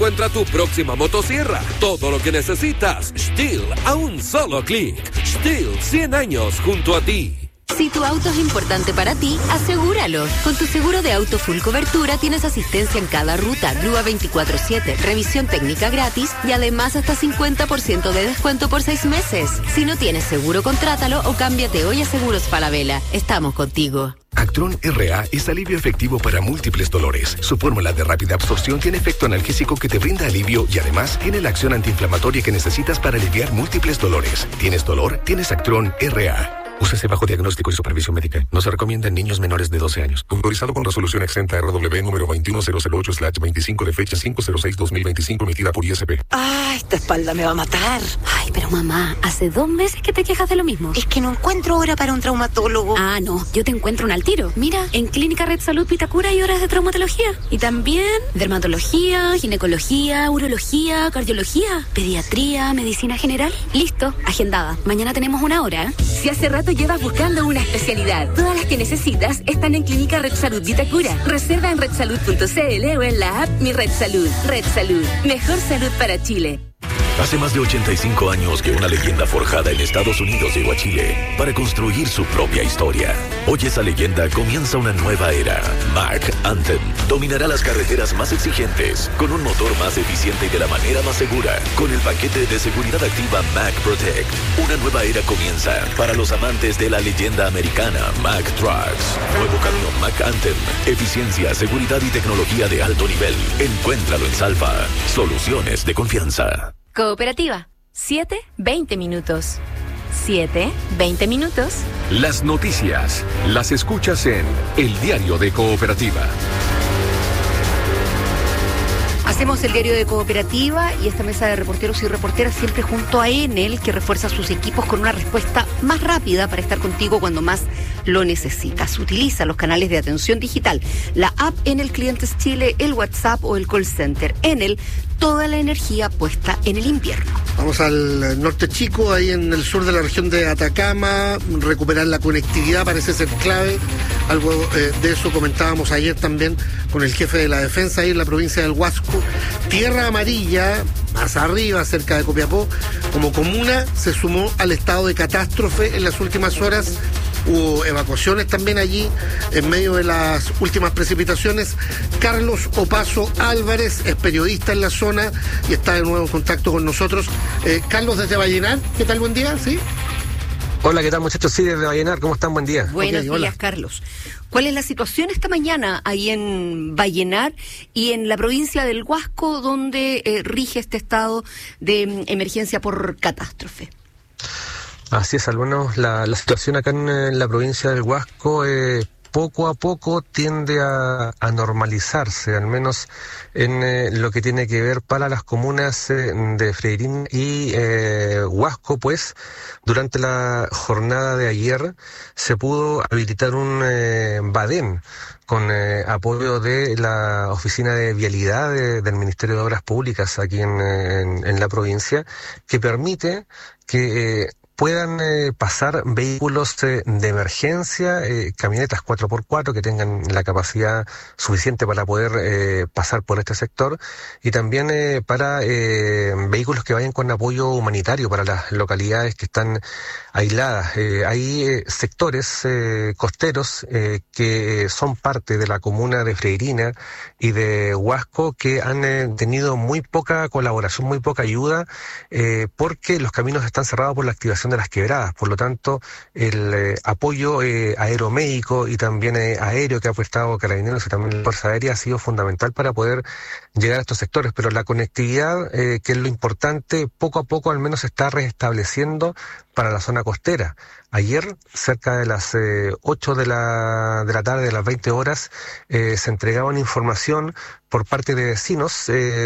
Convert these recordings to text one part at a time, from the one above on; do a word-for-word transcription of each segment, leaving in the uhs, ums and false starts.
encuentra tu próxima motosierra. Todo lo que necesitas, Stihl, a un solo clic. Stihl, cien años junto a ti. Si tu auto es importante para ti, asegúralo. Con tu seguro de auto full cobertura tienes asistencia en cada ruta, grúa veinticuatro siete, revisión técnica gratis y además hasta cincuenta por ciento de descuento por seis meses. Si no tienes seguro, contrátalo o cámbiate hoy a Seguros Falabella. Estamos contigo. Actron R A es alivio efectivo para múltiples dolores. Su fórmula de rápida absorción tiene efecto analgésico que te brinda alivio y además tiene la acción antiinflamatoria que necesitas para aliviar múltiples dolores. ¿Tienes dolor? Tienes Actron R A. Úsese bajo diagnóstico y supervisión médica. No se recomienda en niños menores de doce años. Autorizado con resolución exenta R W número veintiuno mil ocho slash veinticinco de fecha cinco cero seis dos mil veinticinco emitida por I S P. ¡Ay, esta espalda me va a matar! Ay, pero mamá, hace dos meses que te quejas de lo mismo. Es que no encuentro hora para un traumatólogo. Ah, no, yo te encuentro un al tiro. Mira, en Clínica Red Salud Vitacura hay horas de traumatología. Y también dermatología, ginecología, urología, cardiología, pediatría, medicina general. Listo, agendada. Mañana tenemos una hora, ¿eh? Si hace rato llevas buscando una especialidad, todas las que necesitas están en Clínica Red Salud Vitacura. Reserva en red salud punto c l o en la app Mi Red Salud. Red Salud, mejor salud para Chile. Hace más de ochenta y cinco años que una leyenda forjada en Estados Unidos llegó a Chile para construir su propia historia. Hoy esa leyenda comienza una nueva era. Mack Anthem dominará las carreteras más exigentes con un motor más eficiente y de la manera más segura. Con el paquete de seguridad activa Mack Protect, una nueva era comienza para los amantes de la leyenda americana Mack Trucks. Nuevo camión Mack Anthem, eficiencia, seguridad y tecnología de alto nivel. Encuéntralo en Salva. Soluciones de confianza. Cooperativa. siete, veinte minutos. siete, veinte minutos. Las noticias las escuchas en El Diario de Cooperativa. Hacemos el diario de Cooperativa y esta mesa de reporteros y reporteras siempre junto a Enel, que refuerza sus equipos con una respuesta más rápida para estar contigo cuando más lo necesitas. Utiliza los canales de atención digital, la app Enel Clientes Chile, el WhatsApp o el call center. Enel, toda la energía puesta en el invierno. Vamos al norte chico, ahí en el sur de la región de Atacama. Recuperar la conectividad parece ser clave. Algo eh, de eso comentábamos ayer también con el jefe de la defensa ahí en la provincia del Huasco. Tierra Amarilla, más arriba, cerca de Copiapó, como comuna, se sumó al estado de catástrofe en las últimas horas. Hubo evacuaciones también allí en medio de las últimas precipitaciones. Carlos Opaso Álvarez es periodista en la zona y está de nuevo en contacto con nosotros. Eh, Carlos, desde Vallenar, ¿qué tal? Buen día, ¿sí? Hola, ¿qué tal, muchachos? Sí, desde Vallenar, ¿cómo están? Buen día. Buenos okay, días, Carlos. ¿Cuál es la situación esta mañana ahí en Vallenar y en la provincia del Huasco, donde eh, rige este estado de mm, emergencia por catástrofe? Así es, al menos la, la situación acá en, en la provincia del Huasco eh, poco a poco tiende a, a normalizarse, al menos en eh, lo que tiene que ver para las comunas eh, de Freirín y eh, Huasco, pues durante la jornada de ayer se pudo habilitar un eh, badén con eh, apoyo de la Oficina de Vialidad de, del Ministerio de Obras Públicas aquí en, en, en la provincia, que permite que eh, puedan eh, pasar vehículos eh, de emergencia, eh, camionetas cuatro por cuatro que tengan la capacidad suficiente para poder eh, pasar por este sector, y también eh, para eh, vehículos que vayan con apoyo humanitario para las localidades que están aisladas. Eh, hay eh, sectores eh, costeros eh, que son parte de la comuna de Freirina y de Huasco que han eh, tenido muy poca colaboración, muy poca ayuda, eh, porque los caminos están cerrados por la activación de las quebradas. Por lo tanto, el eh, apoyo eh, aeromédico y también eh, aéreo que ha prestado Carabineros y también la Fuerza Aérea ha sido fundamental para poder llegar a estos sectores, pero la conectividad, eh, que es lo importante, poco a poco al menos se está restableciendo para la zona costera. Ayer, cerca de las eh, ocho de la, de la tarde, de las veinte horas, eh, se entregaba una información por parte de vecinos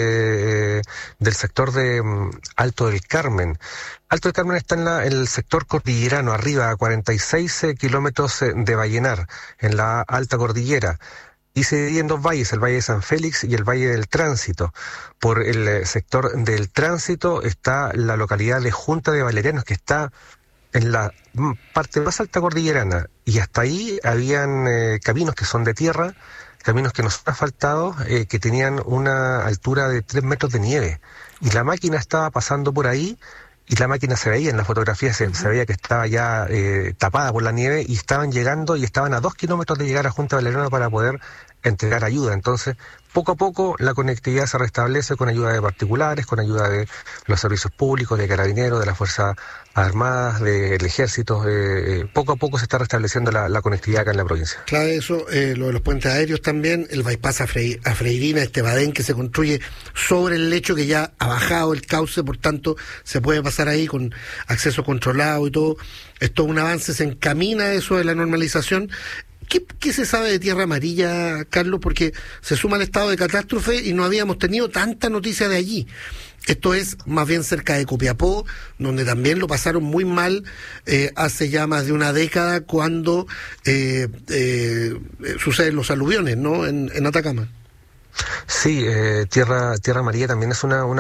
eh, del sector de um, Alto del Carmen. Alto del Carmen está en, la, en el sector cordillerano, arriba, a cuarenta y seis eh, kilómetros eh, de Vallenar, en la alta cordillera. Y se divide en dos valles, el Valle de San Félix y el Valle del Tránsito. Por el eh, sector del Tránsito está la localidad de Junta de Valerianos, que está en la parte más alta cordillerana, y hasta ahí habían eh, caminos que son de tierra, caminos que no son asfaltados, eh, que tenían una altura de tres metros de nieve. Y la máquina estaba pasando por ahí, y la máquina se veía en la fotografía, se, uh-huh. se veía que estaba ya eh, tapada por la nieve, y estaban llegando, y estaban a dos kilómetros de llegar a Junta Valeriano para poder entregar ayuda. Entonces, poco a poco la conectividad se restablece con ayuda de particulares, con ayuda de los servicios públicos, de Carabineros, de las Fuerzas Armadas, del Ejército. Eh, poco a poco se está restableciendo la, la conectividad acá en la provincia. Clave eso, eh, lo de los puentes aéreos también, el bypass a, Fre- a Freirina, este badén que se construye sobre el lecho que ya ha bajado el cauce, por tanto se puede pasar ahí con acceso controlado y todo. Es todo un avance, se encamina eso de la normalización. ¿Qué, ¿Qué se sabe de Tierra Amarilla, Carlos? Porque se suma el estado de catástrofe y no habíamos tenido tanta noticia de allí. Esto es más bien cerca de Copiapó, donde también lo pasaron muy mal eh, hace ya más de una década cuando eh, eh, suceden los aluviones, ¿no? En, en Atacama. Sí, eh, Tierra Tierra Amarilla también es una, una